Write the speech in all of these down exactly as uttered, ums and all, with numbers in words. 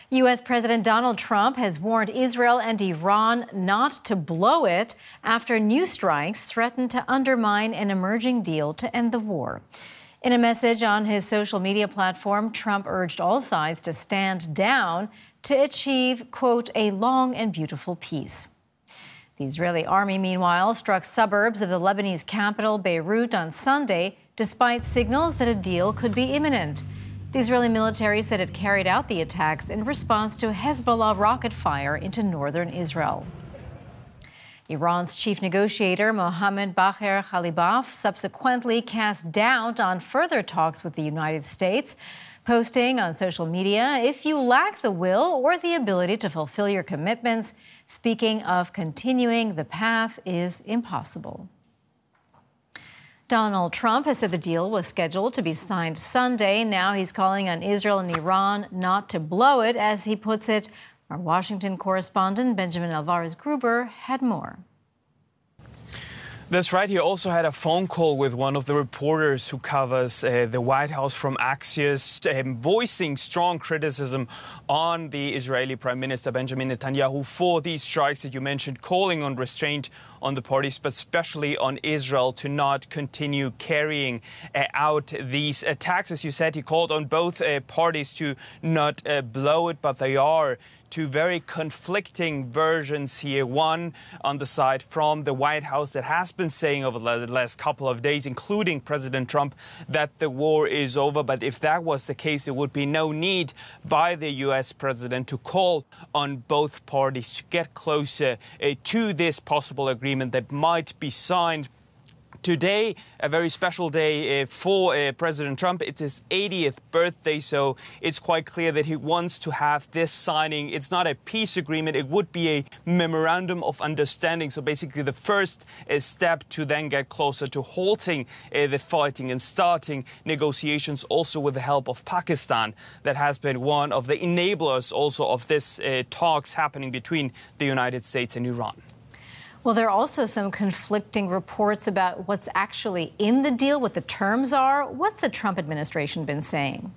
U S. President Donald Trump has warned Israel and Iran not to blow it after new strikes threaten to undermine an emerging deal to end the war. In a message on his social media platform, Trump urged all sides to stand down to achieve, quote, a long and beautiful peace. The Israeli army, meanwhile, struck suburbs of the Lebanese capital, Beirut, on Sunday, despite signals that a deal could be imminent. The Israeli military said it carried out the attacks in response to Hezbollah rocket fire into northern Israel. Iran's chief negotiator, Mohammad Bagher Khalibaf, subsequently cast doubt on further talks with the United States, posting on social media, "If you lack the will or the ability to fulfill your commitments, speaking of continuing the path is impossible." Donald Trump has said the deal was scheduled to be signed Sunday. Now he's calling on Israel and Iran not to blow it, as he puts it. Our Washington correspondent, Benjamin Alvarez-Gruber, had more. That's right. He also had a phone call with one of the reporters who covers uh, the White House from Axios, um, voicing strong criticism on the Israeli Prime Minister Benjamin Netanyahu for these strikes that you mentioned, calling on restraint on the parties, but especially on Israel to not continue carrying uh, out these attacks. As you said, he called on both uh, parties to not uh, blow it, but they are two very conflicting versions here. One on the side from the White House that has been saying over the last couple of days, including President Trump, that the war is over. But if that was the case, there would be no need by the U S president to call on both parties to get closer uh, to this possible agreement that might be signed. Today, a very special day uh, for uh, President Trump. It's his eightieth birthday, so it's quite clear that he wants to have this signing. It's not a peace agreement. It would be a memorandum of understanding. So basically the first uh, step to then get closer to halting uh, the fighting and starting negotiations, also with the help of Pakistan, that has been one of the enablers also of this uh, talks happening between the United States and Iran. Well, there are also some conflicting reports about what's actually in the deal, what the terms are. What's the Trump administration been saying?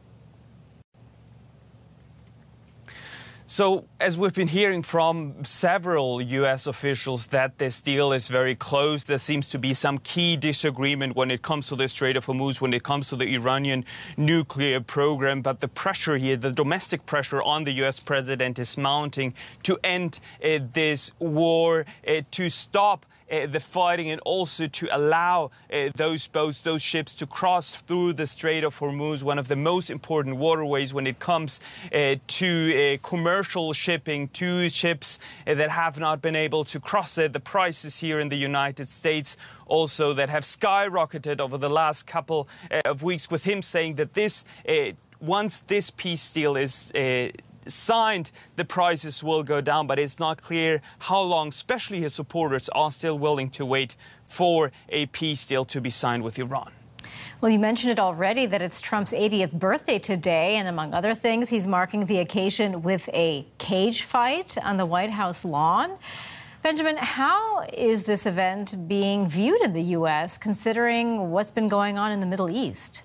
So, as we've been hearing from several U S officials, that this deal is very close. There seems to be some key disagreement when it comes to the Strait of Hormuz, when it comes to the Iranian nuclear program. But the pressure here, the domestic pressure on the U S president is mounting to end uh, this war, uh, to stop Uh, the fighting, and also to allow uh, those boats, those ships to cross through the Strait of Hormuz, one of the most important waterways when it comes uh, to uh, commercial shipping, to ships uh, that have not been able to cross it. The prices here in the United States also that have skyrocketed over the last couple uh, of weeks, with him saying that this, uh, once this peace deal is uh, signed, the prices will go down, but it's not clear how long, especially his supporters, are still willing to wait for a peace deal to be signed with Iran. Well, you mentioned it already that it's Trump's eightieth birthday today, and among other things, he's marking the occasion with a cage fight on the White House lawn. Benjamin, how is this event being viewed in the U S, considering what's been going on in the Middle East?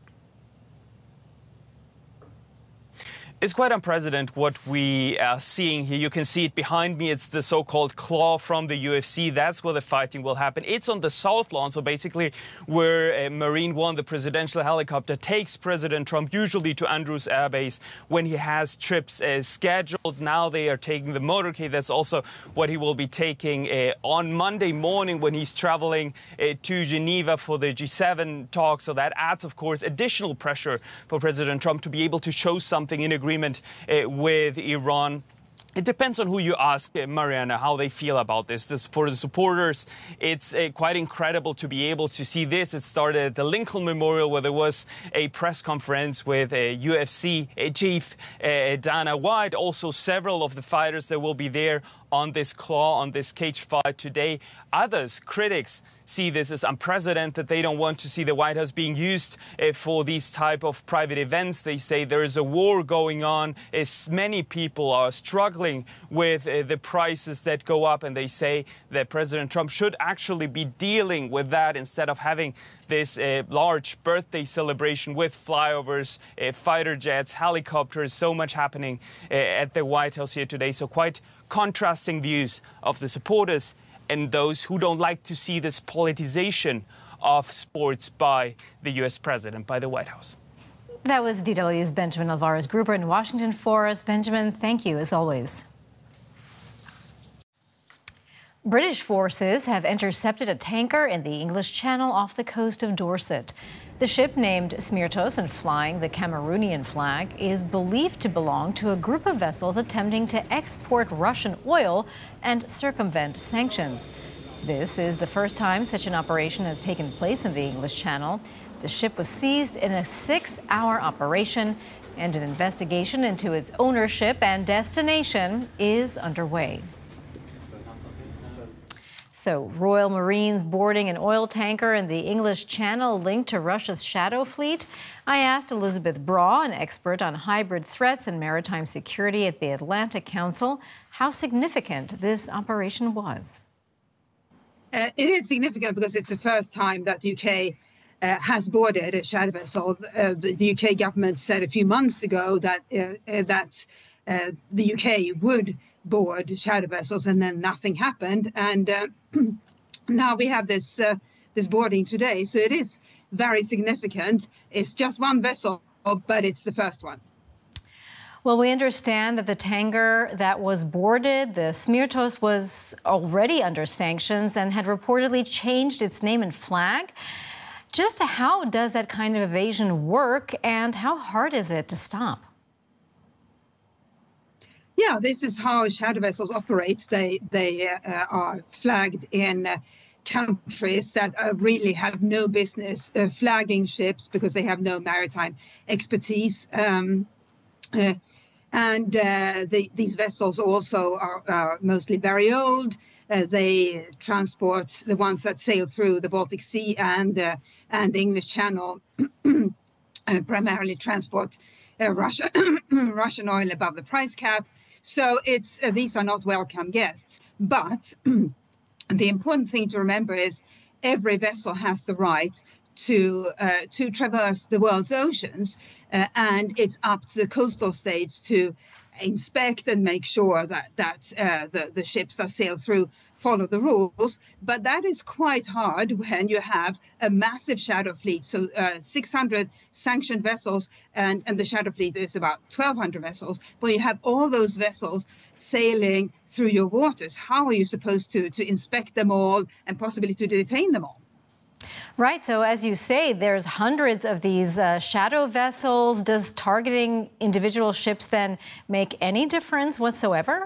It's quite unprecedented what we are seeing here. You can see it behind me. It's the so-called claw from the U F C. That's where the fighting will happen. It's on the South Lawn, so basically where uh, Marine One, the presidential helicopter, takes President Trump usually to Andrews Air Base when he has trips uh, scheduled. Now they are taking the motorcade. That's also what he will be taking uh, on Monday morning when he's traveling uh, to Geneva for the G seven talk. So that adds, of course, additional pressure for President Trump to be able to show something in agreement agreement uh, with Iran. It depends on who you ask, uh, Mariana, how they feel about this. This for the supporters, it's uh, quite incredible to be able to see this. It started at the Lincoln Memorial, where there was a press conference with a U F C chief, uh, Dana White. Also, several of the fighters that will be there on this claw, on this cage fight today. Others, critics, see this as unprecedented. They don't want to see the White House being used uh, for these type of private events. They say there is a war going on, as many people are struggling with uh, the prices that go up, and they say that President Trump should actually be dealing with that instead of having this uh, large birthday celebration with flyovers, uh, fighter jets, helicopters, so much happening uh, at the White House here today. So quite contrasting views of the supporters and those who don't like to see this politicization of sports by the U S president, by the White House. That was D W's Benjamin Alvarez Gruber in Washington for us. Benjamin, thank you as always. British forces have intercepted a tanker in the English Channel off the coast of Dorset. The ship, named Smirtos and flying the Cameroonian flag, is believed to belong to a group of vessels attempting to export Russian oil and circumvent sanctions. This is the first time such an operation has taken place in the English Channel. The ship was seized in a six-hour operation, and an investigation into its ownership and destination is underway. So, Royal Marines boarding an oil tanker in the English Channel linked to Russia's shadow fleet. I asked Elizabeth Braw, an expert on hybrid threats and maritime security at the Atlantic Council, how significant this operation was. Uh, it is significant because it's the first time that the U K uh, has boarded a shadow vessel. Uh, the, the U K government said a few months ago that uh, uh, that uh, the U K would board shadow vessels, and then nothing happened. And uh, now we have this uh, this boarding today. So it is very significant. It's just one vessel, but it's the first one. Well, we understand that the tanker that was boarded, the Smirtos, was already under sanctions and had reportedly changed its name and flag. Just how does that kind of evasion work, and how hard is it to stop? Yeah, this is how shadow vessels operate. They they uh, are flagged in uh, countries that uh, really have no business uh, flagging ships because they have no maritime expertise. Um, uh, and uh, the, these vessels also are, are mostly very old. Uh, they transport the ones that sail through the Baltic Sea and uh, and the English Channel, uh, primarily transport uh, Russia, Russian oil above the price cap. So it's uh, these are not welcome guests. But the important thing to remember is every vessel has the right to uh, to traverse the world's oceans, uh, and it's up to the coastal states to inspect and make sure that that uh, the the ships that sail through follow the rules. But that is quite hard when you have a massive shadow fleet. So uh, six hundred sanctioned vessels, and and the shadow fleet is about twelve hundred vessels. But you have all those vessels sailing through your waters. How are you supposed to to inspect them all and possibly to detain them all? Right. So as you say, there's hundreds of these uh, shadow vessels. Does targeting individual ships then make any difference whatsoever?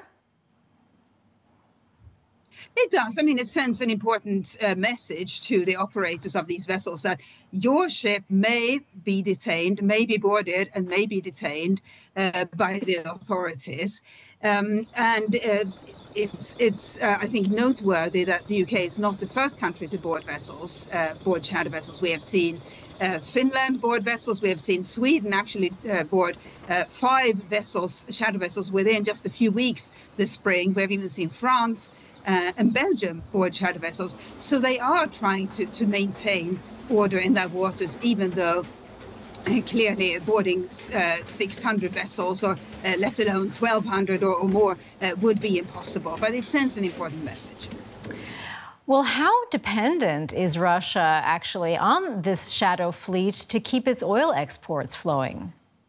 It does. I mean, it sends an important uh, message to the operators of these vessels that your ship may be detained, may be boarded, and may be detained uh, by the authorities. Um, and uh, it's, it's uh, I think, noteworthy that the U K is not the first country to board vessels, uh, board shadow vessels. We have seen uh, Finland board vessels. We have seen Sweden actually uh, board uh, five vessels, shadow vessels, within just a few weeks this spring. We have even seen France Uh, and Belgium board shadow vessels. So they are trying to, to maintain order in their waters, even though uh, clearly boarding uh, six hundred vessels, or uh, let alone twelve hundred or, or more, uh, would be impossible. But it sends an important message. Well, how dependent is Russia actually on this shadow fleet to keep its oil exports flowing?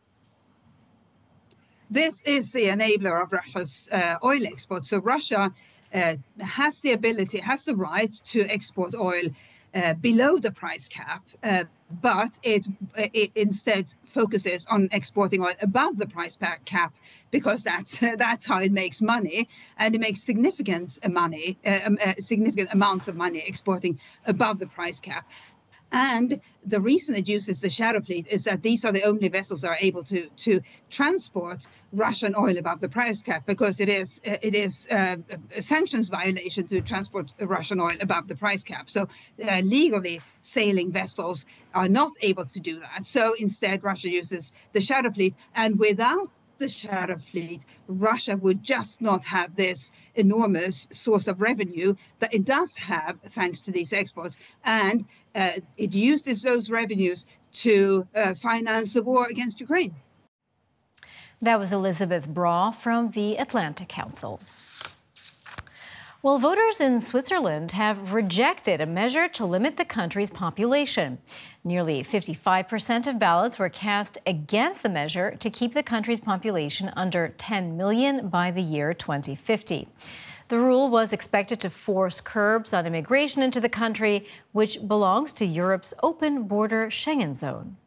This is the enabler of Russia's uh, oil exports. So Russia Uh, has the ability, has the right to export oil uh, below the price cap, uh, but it, it instead focuses on exporting oil above the price cap because that's that's how it makes money, and it makes significant money, uh, uh, significant amounts of money exporting above the price cap. And the reason it uses the shadow fleet is that these are the only vessels that are able to, to transport Russian oil above the price cap, because it is it is uh, a sanctions violation to transport Russian oil above the price cap. So uh, legally sailing vessels are not able to do that. So instead, Russia uses the shadow fleet, and without the shadow fleet, Russia would just not have this enormous source of revenue that it does have thanks to these exports. And uh, it uses those revenues to uh, finance the war against Ukraine. That was Elizabeth Braw from the Atlantic Council. Well, voters in Switzerland have rejected a measure to limit the country's population. Nearly fifty-five percent of ballots were cast against the measure to keep the country's population under ten million by the year twenty fifty. The rule was expected to force curbs on immigration into the country, which belongs to Europe's open border Schengen zone.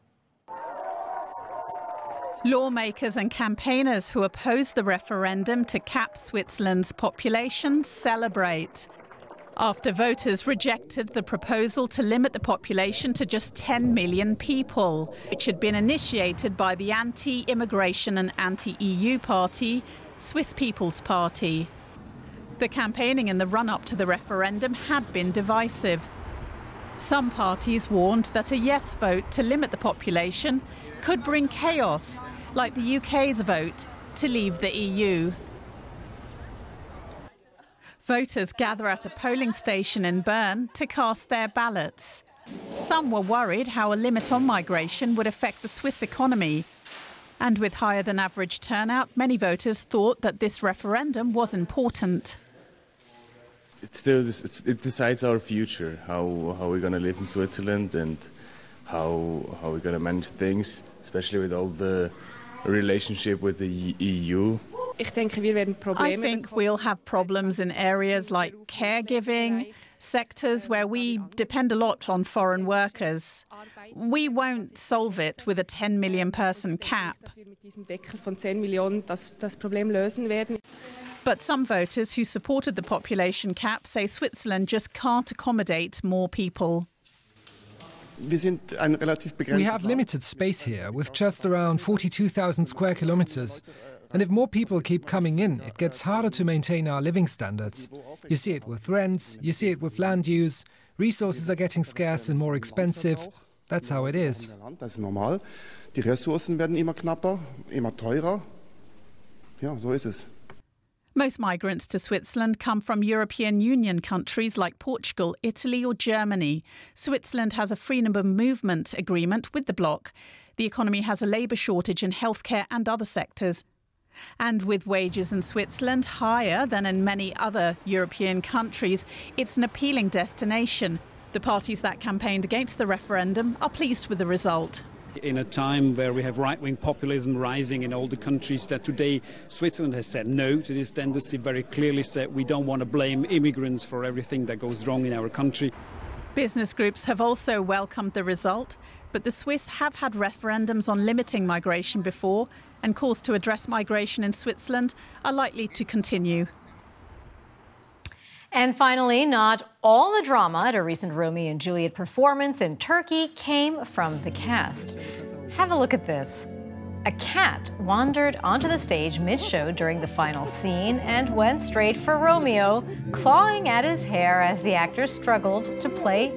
Lawmakers and campaigners who oppose the referendum to cap Switzerland's population celebrate. After voters rejected the proposal to limit the population to just ten million people, which had been initiated by the anti-immigration and anti-E U party, Swiss People's Party. The campaigning in the run-up to the referendum had been divisive. Some parties warned that a yes vote to limit the population could bring chaos, like the U K's vote to leave the E U. Voters gather at a polling station in Bern to cast their ballots. Some were worried how a limit on migration would affect the Swiss economy. And with higher than average turnout, many voters thought that this referendum was important. It still it's, it decides our future, how how we're going to live in Switzerland and how how we're going to manage things, especially with all the relationship with the E U. I think we'll have problems in areas like caregiving, sectors where we depend a lot on foreign workers. We won't solve it with a ten million person cap. But some voters who supported the population cap say Switzerland just can't accommodate more people. We have limited space here, with just around forty-two thousand square kilometers. And if more people keep coming in, it gets harder to maintain our living standards. You see it with rents, you see it with land use, resources are getting scarce and more expensive. That's how it is. Das ist normal. Die Ressourcen werden immer knapper, immer teurer. Ja, so ist es. Most migrants to Switzerland come from European Union countries like Portugal, Italy or Germany. Switzerland has a freedom of movement agreement with the bloc. The economy has a labour shortage in healthcare and other sectors. And with wages in Switzerland higher than in many other European countries, it's an appealing destination. The parties that campaigned against the referendum are pleased with the result. In a time where we have right-wing populism rising in all the countries, that today Switzerland has said no to this tendency, very clearly said we don't want to blame immigrants for everything that goes wrong in our country. Business groups have also welcomed the result, but the Swiss have had referendums on limiting migration before, and calls to address migration in Switzerland are likely to continue. And finally, not all the drama at a recent Romeo and Juliet performance in Turkey came from the cast. Have a look at this. A cat wandered onto the stage mid-show during the final scene and went straight for Romeo, clawing at his hair as the actor struggled to play